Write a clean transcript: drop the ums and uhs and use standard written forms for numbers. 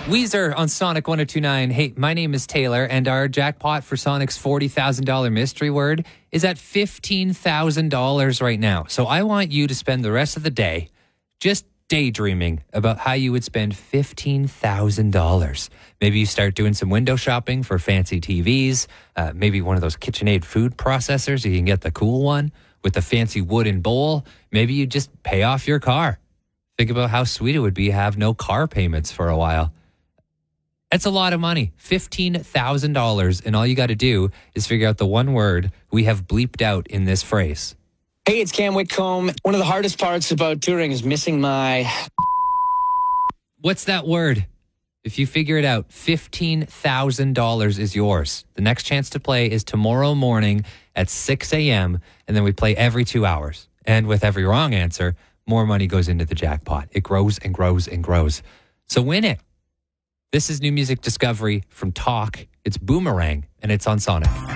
Weezer on Sonic 102.9. Hey, my name is Taylor, and our jackpot for Sonic's $40,000 mystery word is at $15,000 right now. So I want you to spend the rest of the day just daydreaming about how you would spend $15,000. Maybe you start doing some window shopping for fancy TVs, maybe one of those KitchenAid food processors. You can get the cool one with the fancy wooden bowl. Maybe you just pay off your car. Think about how sweet it would be to have no car payments for a while. That's a lot of money, $15,000. And all you got to do is figure out the one word we have bleeped out in this phrase. Hey, it's Cam Whitcomb. One of the hardest parts about touring is missing my... What's that word? If you figure it out, $15,000 is yours. The next chance to play is tomorrow morning at 6 a.m. And then we play every 2 hours. And with every wrong answer, more money goes into the jackpot. It grows and grows and grows. So win it. This is new music discovery from Talk. It's Boomerang, and it's on Sonic.